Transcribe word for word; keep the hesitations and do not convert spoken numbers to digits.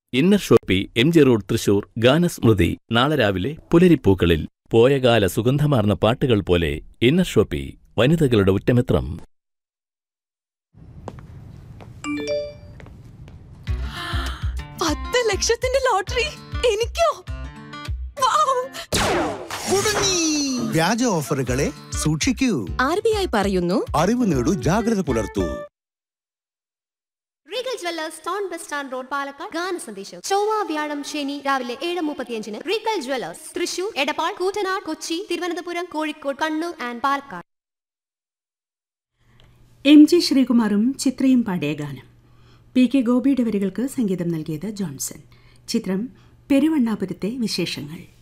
Inner Shopee M G road Thrissur ഗാനസ്മൃതി നാളെ രാവിലെ പുലരിപ്പൂക്കളിൽ പോയകാല സുഗന്ധമാർന്ന പാട്ടുകൾ പോലെ ഇന്നർ ഷോപ്പി വനിതകളുടെ ഉറ്റമിത്രം. പത്ത് ലക്ഷത്തിന്റെ ലോട്ടറി എനിക്കോ? വ്യാജ ഓഫറുകളെ സൂക്ഷിക്കൂ. ആർ ബി ഐ പറയുന്നു, അറിവ് നേടൂ, ജാഗ്രത പുലർത്തൂ. Regal Jewellers town bus stand road Palakkad ഗാന സന്ദേശം. ചൊവ്വ വ്യാഴം ശനി രാവിലെ ഏഴ് മുപ്പത്തിയഞ്ചിന് Regal Jewellers Thrissur, Edappal, Koottanad, Kochi, Thiruvananthapuram, Kozhikode, Kannur and Palakkad. M G ശ്രീകുമാറും ചിത്രയും പാടിയ ഗാനം. പി കെ ഗോപിയുടെ വരികൾക്ക് സംഗീതം നൽകിയത് ജോൺസൺ. ചിത്രം പെരുവണ്ണാപുരത്തെ വിശേഷങ്ങൾ.